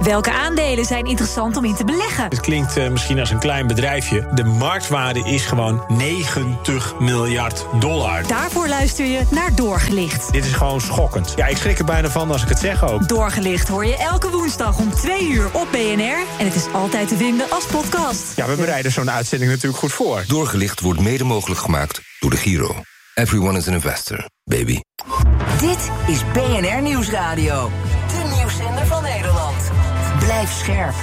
Welke aandelen zijn interessant om in te beleggen? Het klinkt misschien als een klein bedrijfje. De marktwaarde is gewoon $90 miljard. Daarvoor luister je naar Doorgelicht. Dit is gewoon schokkend. Ja, ik schrik er bijna van als ik het zeg ook. Doorgelicht hoor je elke woensdag om 2 uur op BNR. En het is altijd te vinden als podcast. Ja, we bereiden zo'n uitzending natuurlijk goed voor. Doorgelicht wordt mede mogelijk gemaakt door de Giro. Everyone is an investor, baby. Dit is BNR Nieuwsradio. De nieuwszender van Nederland. Blijf scherp.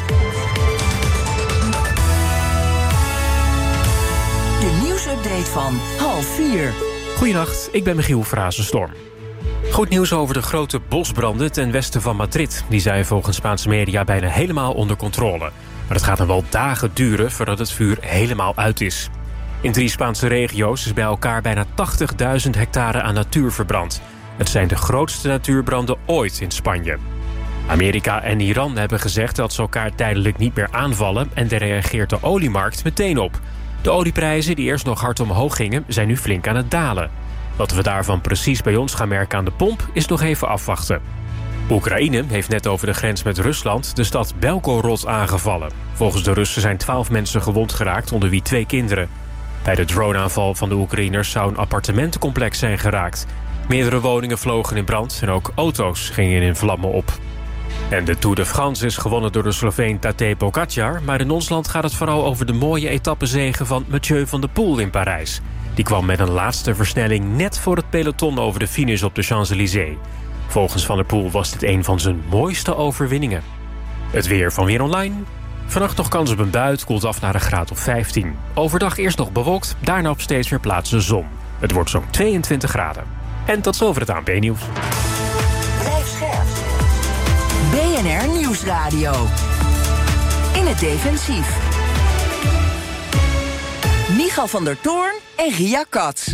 De nieuwsupdate van 3:30. Goedenacht, ik ben Michiel Frazenstorm. Goed nieuws over de grote bosbranden ten westen van Madrid. Die zijn volgens Spaanse media bijna helemaal onder controle. Maar het gaat nog wel dagen duren voordat het vuur helemaal uit is. In 3 Spaanse regio's is bij elkaar bijna 80.000 hectare aan natuur verbrand. Het zijn de grootste natuurbranden ooit in Spanje. Amerika en Iran hebben gezegd dat ze elkaar tijdelijk niet meer aanvallen en daar reageert de oliemarkt meteen op. De olieprijzen, die eerst nog hard omhoog gingen, zijn nu flink aan het dalen. Wat we daarvan precies bij ons gaan merken aan de pomp is nog even afwachten. Oekraïne heeft net over de grens met Rusland de stad Belgorod aangevallen. Volgens de Russen zijn 12 mensen gewond geraakt, onder wie 2 kinderen. Bij de droneaanval van de Oekraïners zou een appartementencomplex zijn geraakt. Meerdere woningen vlogen in brand en ook auto's gingen in vlammen op. En de Tour de France is gewonnen door de Sloveen Tadej Pogačar, maar in ons land gaat het vooral over de mooie etappezege van Mathieu van der Poel in Parijs. Die kwam met een laatste versnelling net voor het peloton over de finish op de Champs-Élysées. Volgens Van der Poel was dit een van zijn mooiste overwinningen. Het weer van Weer Online. Vannacht nog kans op een bui, het koelt af naar een graad of 15. Overdag eerst nog bewolkt, daarna op steeds meer plaatsen zon. Het wordt zo'n 22 graden. En tot zover het ANP-nieuws. Blijf scherp. BNR Nieuwsradio. In het defensief. Michal van der Toorn en Ria Katz.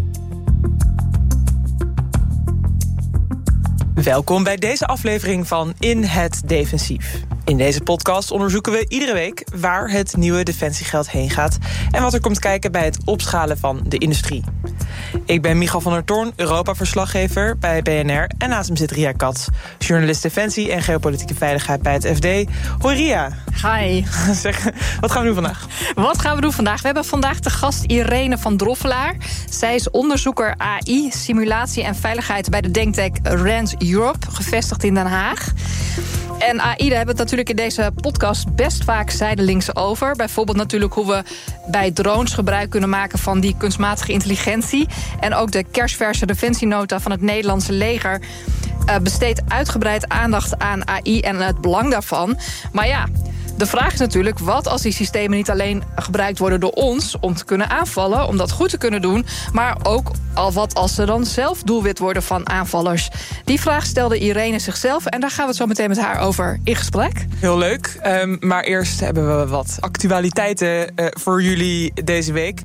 Welkom bij deze aflevering van In het Defensief. In deze podcast onderzoeken we iedere week waar het nieuwe defensiegeld heen gaat en wat er komt kijken bij het opschalen van de industrie. Ik ben Michal van der Toorn, Europa-verslaggever bij BNR en naast me zit Ria Katz, journalist defensie en geopolitieke veiligheid bij het FD. Hoi Ria. Hi. Zeg, wat gaan we doen vandaag? Wat gaan we doen vandaag? We hebben vandaag de gast Irene van Droffelaar. Zij is onderzoeker AI, simulatie en veiligheid bij de denktank RAND Europe, gevestigd in Den Haag. En AI, daar hebben we het natuurlijk in deze podcast best vaak zijdelings over. Bijvoorbeeld natuurlijk hoe we bij drones gebruik kunnen maken van die kunstmatige intelligentie. En ook de kerstverse defensienota van het Nederlandse leger besteedt uitgebreid aandacht aan AI en het belang daarvan. Maar ja, de vraag is natuurlijk, wat als die systemen niet alleen gebruikt worden door ons om te kunnen aanvallen, om dat goed te kunnen doen, maar ook al wat als ze dan zelf doelwit worden van aanvallers? Die vraag stelde Irene zichzelf en daar gaan we het zo meteen met haar over in gesprek. Heel leuk, maar eerst hebben we wat actualiteiten voor jullie deze week.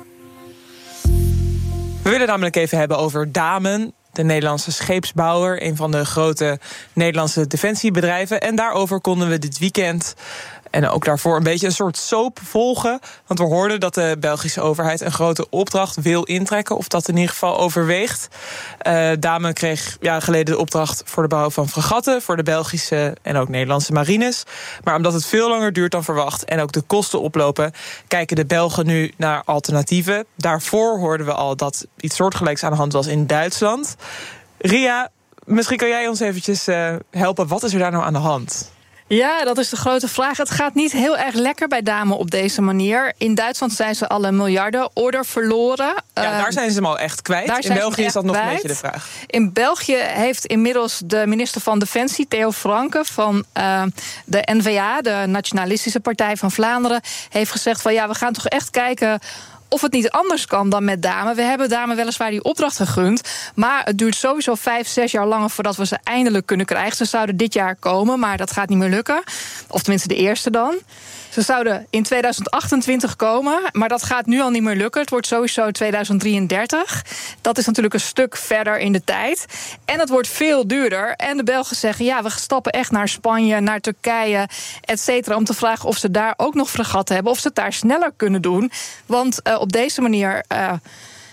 We willen namelijk even hebben over Damen, de Nederlandse scheepsbouwer, een van de grote Nederlandse defensiebedrijven. En daarover konden we dit weekend en ook daarvoor een beetje een soort soap volgen. Want we hoorden dat de Belgische overheid een grote opdracht wil intrekken, of dat in ieder geval overweegt. Damen kreeg jaren geleden de opdracht voor de bouw van fregatten voor de Belgische en ook Nederlandse marines. Maar omdat het veel langer duurt dan verwacht en ook de kosten oplopen, kijken de Belgen nu naar alternatieven. Daarvoor hoorden we al dat iets soortgelijks aan de hand was in Duitsland. Ria, misschien kan jij ons eventjes helpen. Wat is er daar nou aan de hand? Ja, dat is de grote vraag. Het gaat niet heel erg lekker bij Damen op deze manier. In Duitsland zijn ze al een miljardenorder verloren. Ja, daar zijn ze hem al echt kwijt. In België is dat nog een beetje de vraag. In België heeft inmiddels de minister van Defensie, Theo Franke, van de N-VA, de Nationalistische Partij van Vlaanderen, heeft gezegd van ja, we gaan toch echt kijken of het niet anders kan dan met Damen. We hebben Damen weliswaar die opdracht gegund, maar het duurt sowieso 5-6 jaar langer voordat we ze eindelijk kunnen krijgen. Ze zouden dit jaar komen, maar dat gaat niet meer lukken. Of tenminste de eerste dan. Ze zouden in 2028 komen, maar dat gaat nu al niet meer lukken. Het wordt sowieso 2033. Dat is natuurlijk een stuk verder in de tijd. En het wordt veel duurder. En de Belgen zeggen, ja, we stappen echt naar Spanje, naar Turkije, et cetera, om te vragen of ze daar ook nog fregatten hebben, of ze het daar sneller kunnen doen. Want op deze manier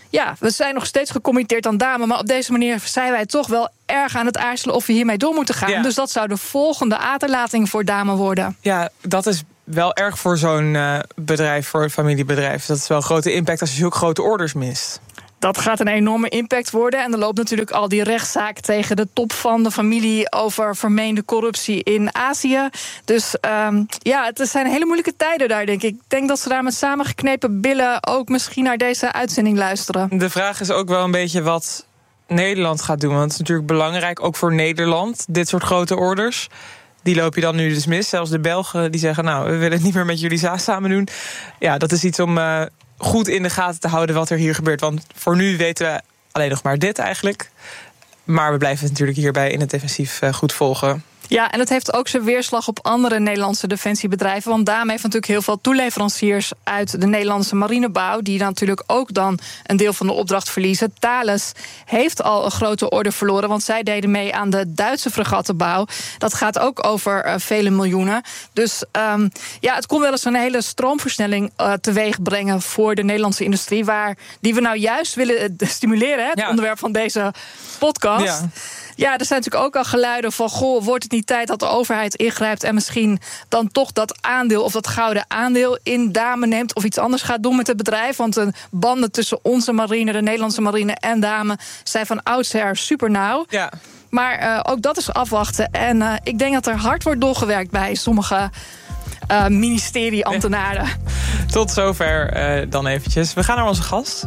Ja, we zijn nog steeds gecommitteerd aan Dame, maar op deze manier zijn wij toch wel erg aan het aarzelen of we hiermee door moeten gaan. Ja. Dus dat zou de volgende aderlating voor Dame worden. Ja, dat is wel erg voor zo'n bedrijf, voor een familiebedrijf. Dat is wel een grote impact als je zulke grote orders mist. Dat gaat een enorme impact worden. En er loopt natuurlijk al die rechtszaak tegen de top van de familie over vermeende corruptie in Azië. Dus het zijn hele moeilijke tijden daar, denk ik. Ik denk dat ze daar met samengeknepen billen ook misschien naar deze uitzending luisteren. De vraag is ook wel een beetje wat Nederland gaat doen. Want het is natuurlijk belangrijk, ook voor Nederland, dit soort grote orders. Die loop je dan nu dus mis. Zelfs de Belgen die zeggen, nou, we willen het niet meer met jullie samen doen. Ja, dat is iets om goed in de gaten te houden wat er hier gebeurt. Want voor nu weten we alleen nog maar dit eigenlijk. Maar we blijven het natuurlijk hierbij in het defensief goed volgen. Ja, en het heeft ook zijn weerslag op andere Nederlandse defensiebedrijven. Want Dame heeft natuurlijk heel veel toeleveranciers uit de Nederlandse marinebouw, die dan natuurlijk ook dan een deel van de opdracht verliezen. Thales heeft al een grote orde verloren, want zij deden mee aan de Duitse fregattenbouw. Dat gaat ook over vele miljoenen. Dus het kon wel eens een hele stroomversnelling teweeg brengen voor de Nederlandse industrie, die we nou juist willen stimuleren, het onderwerp van deze podcast. Ja, er zijn natuurlijk ook al geluiden van, wordt het niet tijd dat de overheid ingrijpt en misschien dan toch dat aandeel of dat gouden aandeel in Dame neemt of iets anders gaat doen met het bedrijf? Want de banden tussen onze marine, de Nederlandse marine en Dame zijn van oudsher super nauw. Ja. Maar ook dat is afwachten. En ik denk dat er hard wordt doorgewerkt bij sommige ministerieambtenaren. Tot zover dan eventjes. We gaan naar onze gast.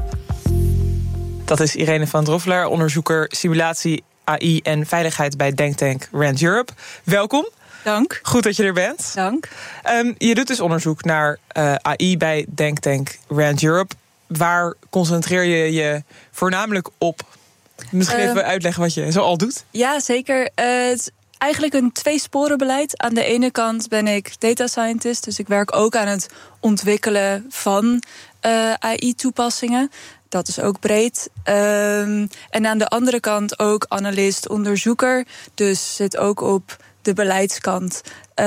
Dat is Irene van Droffelaar, onderzoeker simulatie, AI en veiligheid bij denktank Rand Europe. Welkom. Dank. Goed dat je er bent. Dank. Je doet dus onderzoek naar AI bij denktank Rand Europe. Waar concentreer je je voornamelijk op? Misschien even uitleggen wat je zo al doet. Ja, zeker. Het is eigenlijk een tweesporenbeleid. Aan de ene kant ben ik data scientist, dus ik werk ook aan het ontwikkelen van AI-toepassingen. Dat is ook breed. En aan de andere kant ook analist, onderzoeker. Dus zit ook op de beleidskant.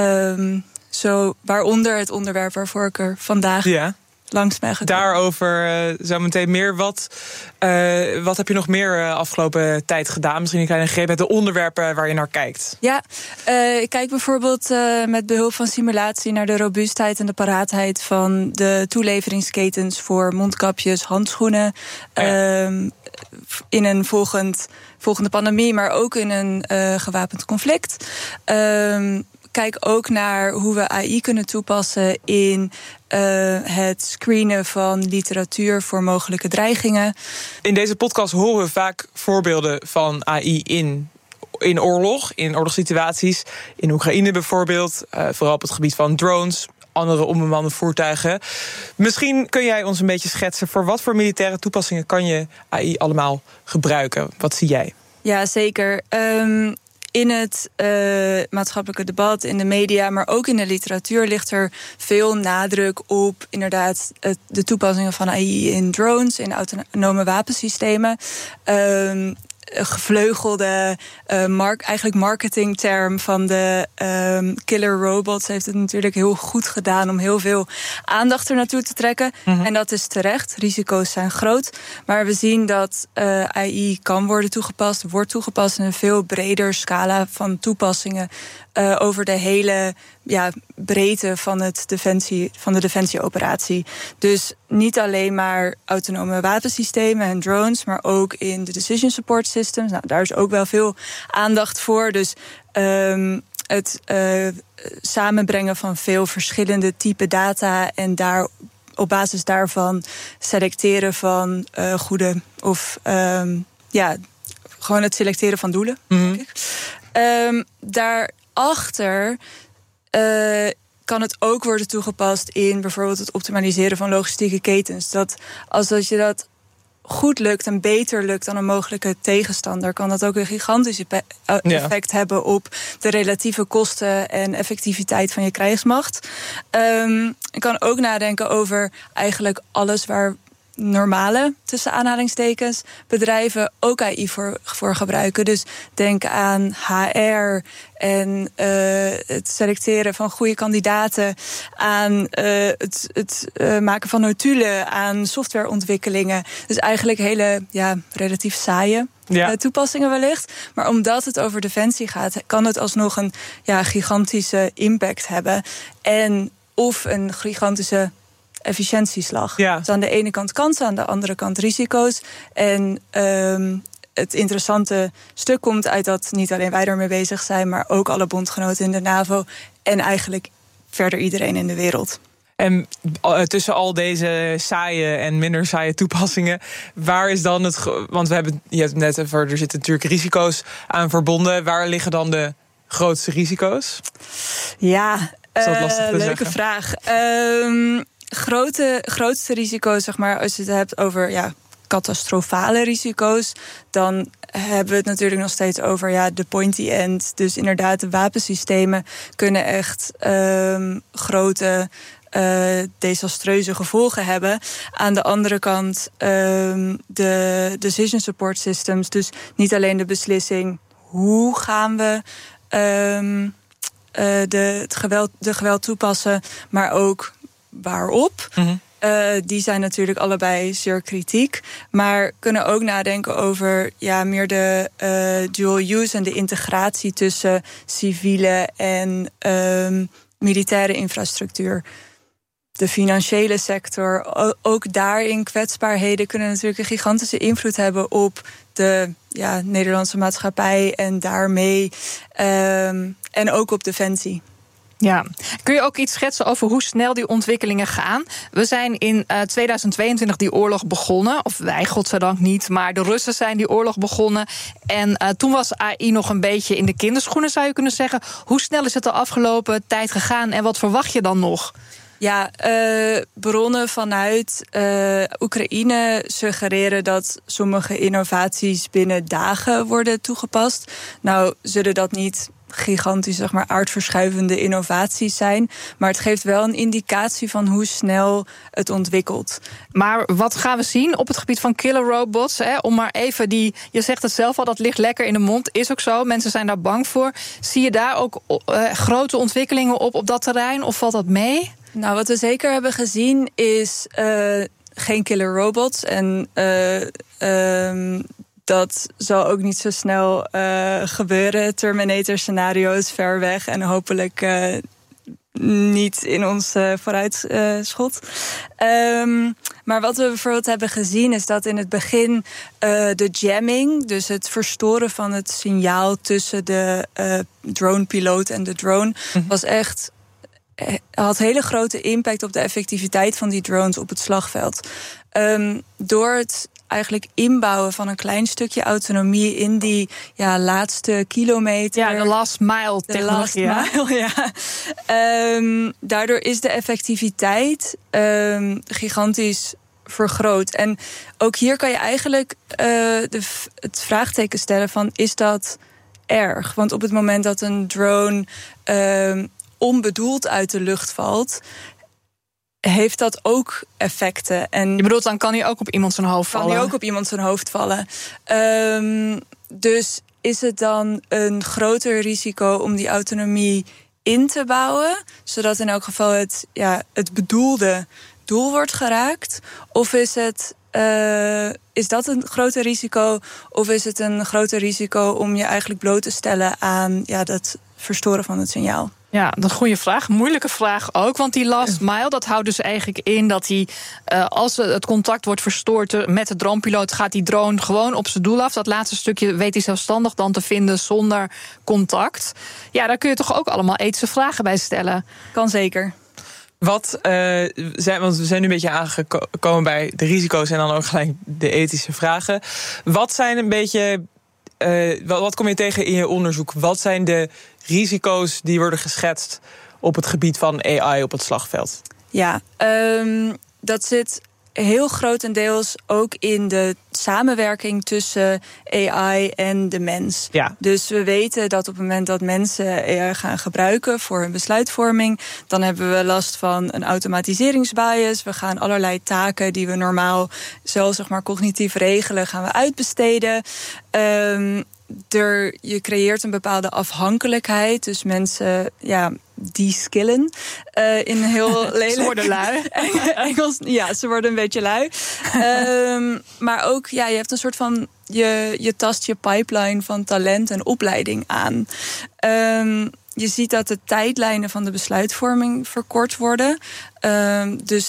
Waaronder het onderwerp waarvoor ik er vandaag langs ben gekomen. Daarover zo meteen meer. Wat heb je nog meer afgelopen tijd gedaan? Misschien een kleine greep met de onderwerpen waar je naar kijkt. Ja, ik kijk bijvoorbeeld met behulp van simulatie naar de robuustheid en de paraatheid van de toeleveringsketens voor mondkapjes, handschoenen. In een volgende pandemie, maar ook in een gewapend conflict. Kijk ook naar hoe we AI kunnen toepassen in het screenen van literatuur voor mogelijke dreigingen. In deze podcast horen we vaak voorbeelden van AI in oorlog, in oorlogssituaties. In Oekraïne bijvoorbeeld, vooral op het gebied van drones, andere onbemande voertuigen. Misschien kun jij ons een beetje schetsen voor wat voor militaire toepassingen kan je AI allemaal gebruiken? Wat zie jij? Ja, zeker. In het maatschappelijke debat, in de media, maar ook in de literatuur ligt er veel nadruk op inderdaad de toepassingen van AI in drones, in autonome wapensystemen. Gevleugelde eigenlijk marketingterm van de killer robots heeft het natuurlijk heel goed gedaan om heel veel aandacht er naartoe te trekken. Mm-hmm. En dat is terecht. Risico's zijn groot. Maar we zien dat AI kan worden toegepast, wordt toegepast in een veel breder scala van toepassingen over de hele breedte van de defensieoperatie. Dus niet alleen maar autonome wapensystemen en drones, maar ook in de decision support systems. Nou, daar is ook wel veel aandacht voor. Dus het samenbrengen van veel verschillende type data en op basis daarvan selecteren van goede of gewoon het selecteren van doelen. Mm-hmm. Daarachter kan het ook worden toegepast in bijvoorbeeld het optimaliseren van logistieke ketens. Als je dat goed lukt en beter lukt dan een mogelijke tegenstander, kan dat ook een gigantisch effect hebben op de relatieve kosten en effectiviteit van je krijgsmacht. Ik kan ook nadenken over eigenlijk alles waar normale, tussen aanhalingstekens, bedrijven ook AI voor gebruiken. Dus denk aan HR en het selecteren van goede kandidaten, aan het maken van notulen, aan softwareontwikkelingen. Dus eigenlijk hele relatief saaie toepassingen wellicht. Maar omdat het over defensie gaat, kan het alsnog een gigantische impact hebben. En of een gigantische efficiëntieslag. Ja. Dus aan de ene kant kansen, aan de andere kant risico's. En het interessante stuk komt uit dat niet alleen wij ermee bezig zijn, maar ook alle bondgenoten in de NAVO en eigenlijk verder iedereen in de wereld. En tussen al deze saaie en minder saaie toepassingen, waar is dan want je hebt het net over, er zitten natuurlijk risico's aan verbonden. Waar liggen dan de grootste risico's? Ja, is dat lastig te leuke zeggen? Vraag. Grootste risico's, zeg maar, als je het hebt over catastrofale risico's, dan hebben we het natuurlijk nog steeds over de pointy end. Dus inderdaad, de wapensystemen kunnen echt grote, desastreuze gevolgen hebben. Aan de andere kant de decision support systems. Dus niet alleen de beslissing hoe gaan we de geweld toepassen, maar ook waarop. Mm-hmm. Die zijn natuurlijk allebei zeer kritiek. Maar kunnen ook nadenken over meer de dual use en de integratie tussen civiele en militaire infrastructuur. De financiële sector, ook daarin kwetsbaarheden kunnen natuurlijk een gigantische invloed hebben op de Nederlandse maatschappij en daarmee en ook op defensie. Ja, kun je ook iets schetsen over hoe snel die ontwikkelingen gaan? We zijn in 2022 die oorlog begonnen. Of wij, godzijdank niet, maar de Russen zijn die oorlog begonnen. En toen was AI nog een beetje in de kinderschoenen, zou je kunnen zeggen. Hoe snel is het de afgelopen tijd gegaan en wat verwacht je dan nog? Ja, bronnen vanuit Oekraïne suggereren dat sommige innovaties binnen dagen worden toegepast. Nou, zullen dat niet gigantisch, zeg maar, aardverschuivende innovaties zijn, maar het geeft wel een indicatie van hoe snel het ontwikkelt. Maar wat gaan we zien op het gebied van killer robots? Om maar even je zegt het zelf al, dat ligt lekker in de mond, is ook zo. Mensen zijn daar bang voor. Zie je daar ook grote ontwikkelingen op dat terrein, of valt dat mee? Nou, wat we zeker hebben gezien is geen killer robots. En dat zal ook niet zo snel gebeuren. Terminator-scenario's ver weg en hopelijk niet in ons vooruitschot. Maar wat we bijvoorbeeld hebben gezien is dat in het begin de jamming, dus het verstoren van het signaal tussen de dronepiloot en de drone, was echt had hele grote impact op de effectiviteit van die drones op het slagveld. Door het eigenlijk inbouwen van een klein stukje autonomie in die laatste kilometer. Ja, de last mile technologie. Daardoor is de effectiviteit gigantisch vergroot. En ook hier kan je eigenlijk het vraagteken stellen van, is dat erg? Want op het moment dat een drone onbedoeld uit de lucht valt, heeft dat ook effecten. En je bedoelt, dan kan hij ook op iemand zijn hoofd vallen? Kan hij ook op iemand zijn hoofd vallen. Dus is het dan een groter risico om die autonomie in te bouwen, zodat in elk geval het bedoelde doel wordt geraakt? Of is dat een groter risico? Of is het een groter risico om je eigenlijk bloot te stellen aan dat verstoren van het signaal? Ja, dat is een goede vraag. Moeilijke vraag ook. Want die last mile, dat houdt dus eigenlijk in dat hij, als het contact wordt verstoord met de dronepiloot, gaat die drone gewoon op zijn doel af. Dat laatste stukje weet hij zelfstandig dan te vinden zonder contact. Ja, daar kun je toch ook allemaal ethische vragen bij stellen. Kan zeker. Want we zijn nu een beetje aangekomen bij de risico's en dan ook gelijk de ethische vragen. Wat zijn een beetje, wat kom je tegen in je onderzoek? Wat zijn de risico's die worden geschetst op het gebied van AI op het slagveld? Ja, dat zit heel grotendeels ook in de samenwerking tussen AI en de mens. Ja. Dus we weten dat op het moment dat mensen AI gaan gebruiken voor hun besluitvorming, dan hebben we last van een automatiseringsbias. We gaan allerlei taken die we normaal zelf cognitief regelen, gaan we uitbesteden. Je creëert een bepaalde afhankelijkheid. Dus mensen, die skillen in heel lelijk. Ze worden lui. Engels, ze worden een beetje lui. Maar ook, je hebt een soort van, je tast je pipeline van talent en opleiding aan. Je ziet dat de tijdlijnen van de besluitvorming verkort worden. Dus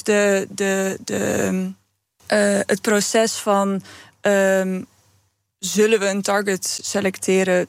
het proces van zullen we een target selecteren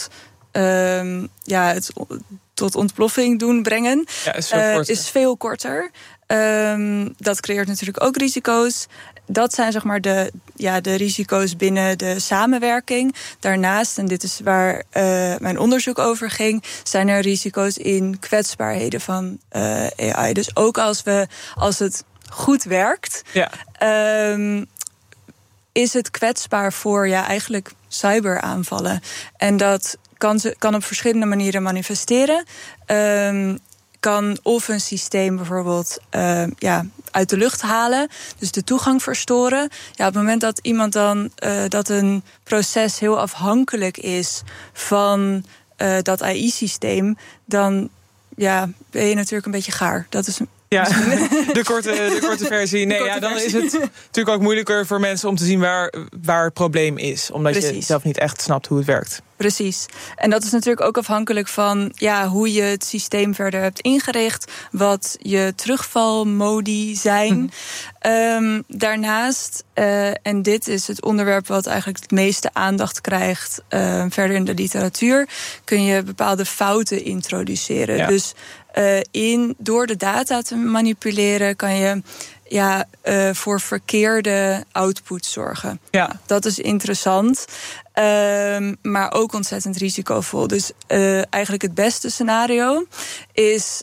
tot ontploffing doen brengen, is veel korter. Dat creëert natuurlijk ook risico's. Dat zijn de risico's binnen de samenwerking. Daarnaast, en dit is waar mijn onderzoek over ging, zijn er risico's in kwetsbaarheden van AI. Dus ook als het goed werkt, is het kwetsbaar voor eigenlijk cyberaanvallen. En dat kan op verschillende manieren manifesteren. Kan of een systeem bijvoorbeeld uit de lucht halen, dus de toegang verstoren. Ja, op het moment dat iemand dan dat een proces heel afhankelijk is van dat AI-systeem, dan ben je natuurlijk een beetje gaar. Dat is de korte versie. Nee, dan is het natuurlijk ook moeilijker voor mensen om te zien waar het probleem is. Omdat je zelf niet echt snapt hoe het werkt. Precies. En dat is natuurlijk ook afhankelijk van hoe je het systeem verder hebt ingericht, wat je terugvalmodi zijn. Daarnaast, en dit is het onderwerp wat eigenlijk het meeste aandacht krijgt verder in de literatuur, kun je bepaalde fouten introduceren. Ja. Dus door de data te manipuleren kan je voor verkeerde output zorgen. Ja. Dat is interessant, maar ook ontzettend risicovol. Dus eigenlijk het beste scenario is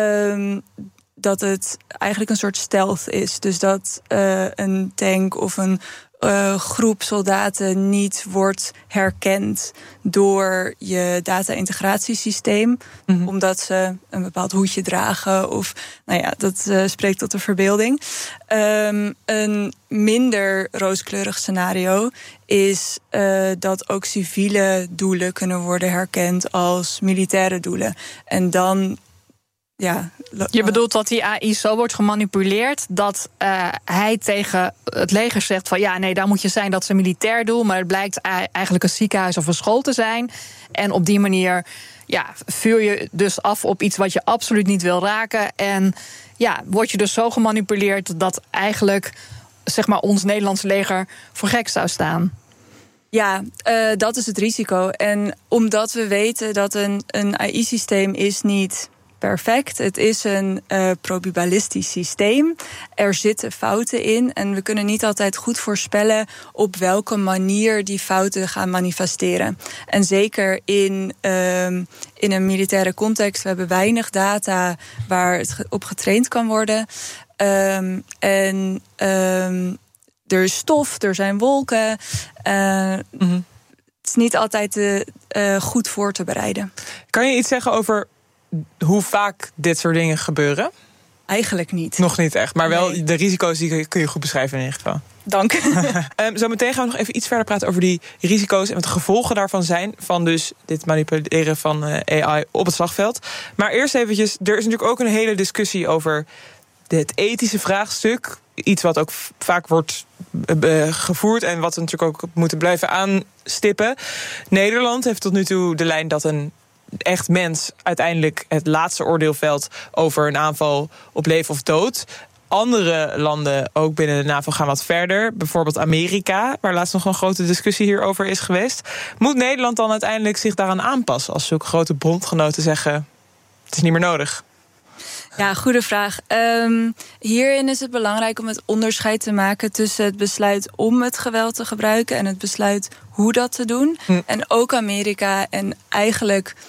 dat het eigenlijk een soort stealth is. Dus dat een tank of een groep soldaten niet wordt herkend door je data-integratiesysteem, omdat ze een bepaald hoedje dragen of dat spreekt tot de verbeelding. Een minder rooskleurig scenario is dat ook civiele doelen kunnen worden herkend als militaire doelen. En dan je bedoelt dat die AI zo wordt gemanipuleerd dat hij tegen het leger zegt van daar moet je zijn, dat is een militair doel, maar het blijkt eigenlijk een ziekenhuis of een school te zijn. En op die manier vuur je dus af op iets wat je absoluut niet wil raken. En word je dus zo gemanipuleerd dat eigenlijk ons Nederlands leger voor gek zou staan. Ja, dat is het risico. En omdat we weten dat een AI-systeem is niet perfect. Het is een probabilistisch systeem. Er zitten fouten in en we kunnen niet altijd goed voorspellen op welke manier die fouten gaan manifesteren. En zeker in een militaire context, we hebben weinig data waar het op getraind kan worden. Er is stof, er zijn wolken. Het is niet altijd goed voor te bereiden. Kan je iets zeggen over hoe vaak dit soort dingen gebeuren? Eigenlijk niet. Nog niet echt, maar wel de risico's die kun je goed beschrijven in ieder geval. Dank. Zometeen gaan we nog even iets verder praten over die risico's en wat de gevolgen daarvan zijn van dus dit manipuleren van AI op het slagveld. Maar eerst eventjes, er is natuurlijk ook een hele discussie over het ethische vraagstuk. Iets wat ook vaak wordt gevoerd en wat we natuurlijk ook moeten blijven aanstippen. Nederland heeft tot nu toe de lijn dat een echt mens uiteindelijk het laatste oordeel velt over een aanval op leven of dood. Andere landen, ook binnen de NAVO, gaan wat verder. Bijvoorbeeld Amerika, waar laatst nog een grote discussie hierover is geweest. Moet Nederland dan uiteindelijk zich daaraan aanpassen als zulke grote bondgenoten zeggen het is niet meer nodig? Ja, goede vraag. Hierin is het belangrijk om het onderscheid te maken tussen het besluit om het geweld te gebruiken en het besluit hoe dat te doen. En ook Amerika en eigenlijk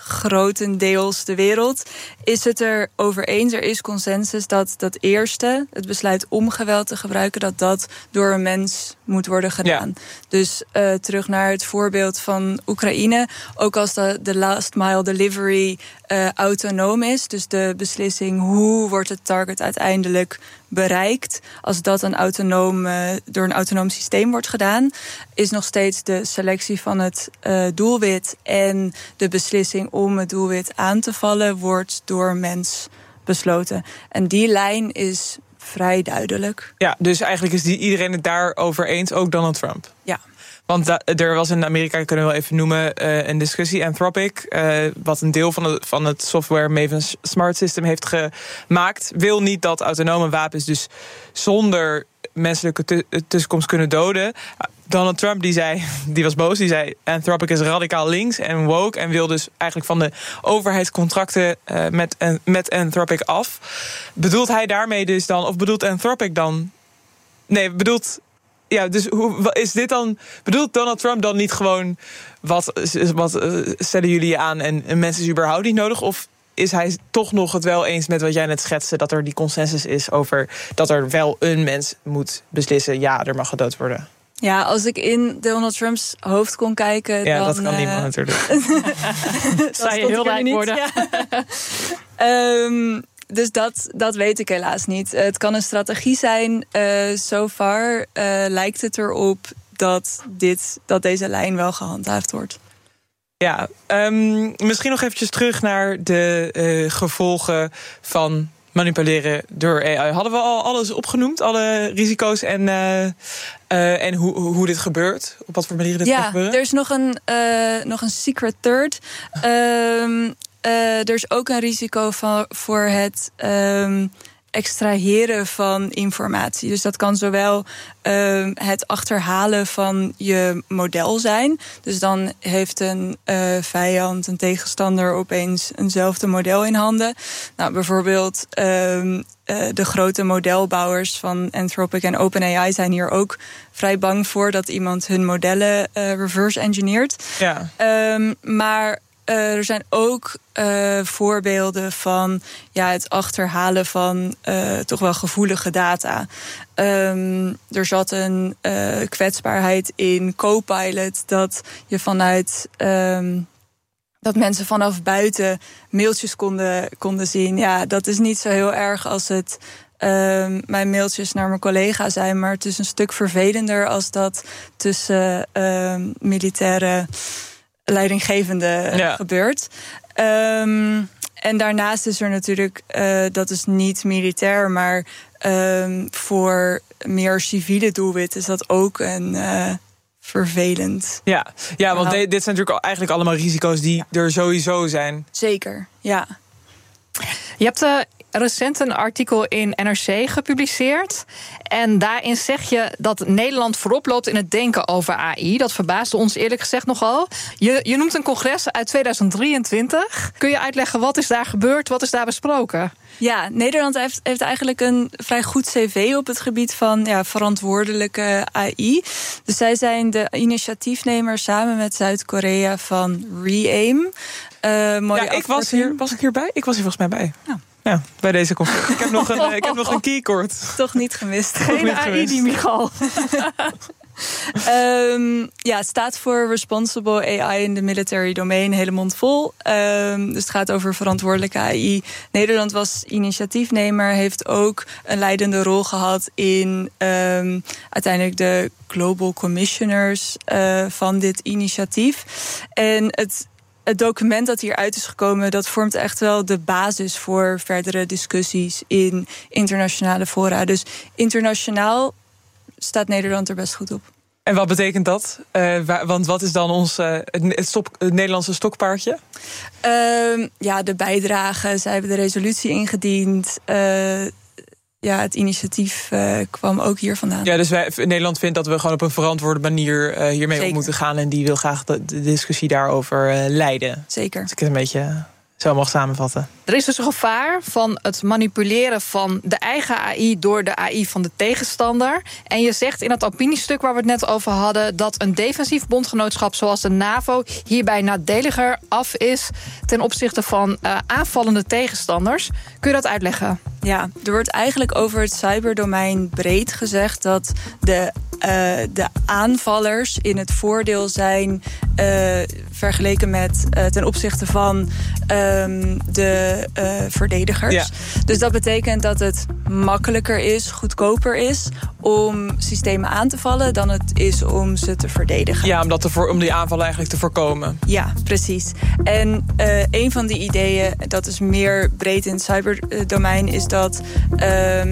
grotendeels de wereld, is het er over eens. Er is consensus dat eerste, het besluit om geweld te gebruiken, dat door een mens moet worden gedaan. Ja. Dus terug naar het voorbeeld van Oekraïne. Ook als de last mile delivery autonoom is, dus de beslissing hoe wordt het target uiteindelijk bereikt, als dat door een autonoom systeem wordt gedaan, is nog steeds de selectie van het doelwit en de beslissing om het doelwit aan te vallen wordt door mens besloten. En die lijn is vrij duidelijk. Ja, dus eigenlijk is iedereen het daarover eens, ook Donald Trump. Ja. Want er was in Amerika, kunnen we wel even noemen, een discussie. Anthropic, wat een deel van het software Maven Smart System heeft gemaakt, wil niet dat autonome wapens dus zonder menselijke tussenkomst kunnen doden. Donald Trump die was boos, die zei Anthropic is radicaal links en woke en wil dus eigenlijk van de overheidscontracten met Anthropic af. Bedoelt hij daarmee dus dan, of bedoelt Anthropic dan? Nee, bedoelt... Ja, dus is dit dan? Bedoelt Donald Trump dan niet gewoon wat stellen jullie je aan en mensen is überhaupt niet nodig? Of is hij toch nog het wel eens met wat jij net schetste, dat er die consensus is over dat er wel een mens moet beslissen, ja, er mag gedood worden? Ja, als ik in Donald Trumps hoofd kon kijken, ja, dan... dat kan niemand natuurlijk. Zou je heel rijk worden. Ja. Dus dat weet ik helaas niet. Het kan een strategie zijn. So far lijkt het erop dat deze lijn wel gehandhaafd wordt. Ja, misschien nog eventjes terug naar de gevolgen van manipuleren door AI. Hadden we al alles opgenoemd, alle risico's en hoe dit gebeurt? Op wat voor manieren dit kan gebeuren? Er is nog een secret third. Er is ook een risico voor het extraheren van informatie. Dus dat kan zowel het achterhalen van je model zijn. Dus dan heeft een vijand, een tegenstander, opeens eenzelfde model in handen. Nou, bijvoorbeeld de grote modelbouwers van Anthropic en OpenAI zijn hier ook vrij bang voor dat iemand hun modellen reverse engineert. Ja. Maar er zijn ook voorbeelden van het achterhalen van toch wel gevoelige data. Er zat een kwetsbaarheid in Copilot dat je dat mensen vanaf buiten mailtjes konden zien. Ja, dat is niet zo heel erg als het mijn mailtjes naar mijn collega zijn, maar het is een stuk vervelender als dat tussen militaire leidinggevende gebeurt. En daarnaast is er natuurlijk, dat is niet militair, maar voor meer civiele doelwitten is dat ook een vervelend. Ja, want dit zijn natuurlijk eigenlijk allemaal risico's die er sowieso zijn. Zeker, ja. Je hebt recent een artikel in NRC gepubliceerd. En daarin zeg je dat Nederland voorop loopt in het denken over AI. Dat verbaasde ons eerlijk gezegd nogal. Je noemt een congres uit 2023. Kun je uitleggen wat is daar gebeurd, wat is daar besproken? Ja, Nederland heeft eigenlijk een vrij goed cv op het gebied van verantwoordelijke AI. Dus zij zijn de initiatiefnemer samen met Zuid-Korea van ReAIM. Was ik hierbij? Ik was hier volgens mij bij. Ja, bij deze conferentie. Ik heb nog een keycord. Toch niet gemist. Geen AI die Michal. Het staat voor Responsible AI in the Military Domain, hele mond vol. Dus het gaat over verantwoordelijke AI. Nederland was initiatiefnemer, heeft ook een leidende rol gehad in uiteindelijk de Global Commissioners van dit initiatief. En het document dat hieruit is gekomen, dat vormt echt wel de basis voor verdere discussies in internationale fora. Dus internationaal staat Nederland er best goed op. En wat betekent dat? Want wat is dan het Nederlandse stokpaardje? De bijdrage. Zij hebben de resolutie ingediend. Het initiatief kwam ook hier vandaan. Ja, dus Nederland vindt dat we gewoon op een verantwoorde manier hiermee op moeten gaan. En die wil graag de discussie daarover leiden. Zeker. Dus ik het een beetje Zo mag samenvatten. Er is dus een gevaar van het manipuleren van de eigen AI door de AI van de tegenstander. En je zegt in het opiniestuk waar we het net over hadden dat een defensief bondgenootschap zoals de NAVO hierbij nadeliger af is ten opzichte van aanvallende tegenstanders. Kun je dat uitleggen? Ja, er wordt eigenlijk over het cyberdomein breed gezegd dat de aanvallers in het voordeel zijn vergeleken met ten opzichte van de verdedigers. Ja. Dus dat betekent dat het makkelijker is, goedkoper is om systemen aan te vallen dan het is om ze te verdedigen. Ja, om die aanvallen eigenlijk te voorkomen. Ja, precies. En een van die ideeën, dat is meer breed in het cyberdomein, is dat